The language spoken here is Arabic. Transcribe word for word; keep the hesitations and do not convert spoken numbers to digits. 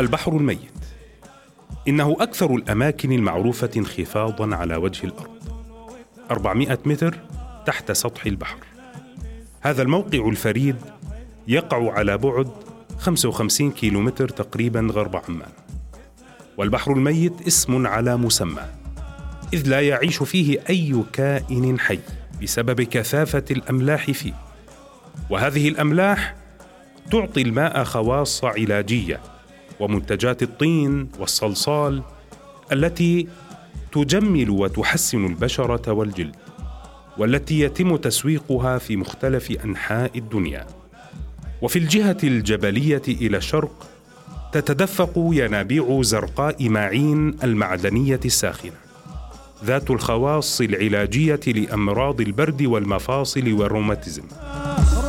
البحر الميت إنه أكثر الأماكن المعروفة انخفاضاً على وجه الأرض، أربعمائة متر تحت سطح البحر. هذا الموقع الفريد يقع على بعد خمسة وخمسين كيلومتر تقريباً غرب عمان. والبحر الميت اسم على مسمى، إذ لا يعيش فيه أي كائن حي بسبب كثافة الأملاح فيه، وهذه الأملاح تعطي الماء خواص علاجية ومنتجات الطين والصلصال التي تجمل وتحسن البشرة والجلد، والتي يتم تسويقها في مختلف أنحاء الدنيا. وفي الجهة الجبلية إلى الشرق تتدفق ينابيع زرقاء ماعين المعدنية الساخنة ذات الخواص العلاجية لأمراض البرد والمفاصل والروماتيزم.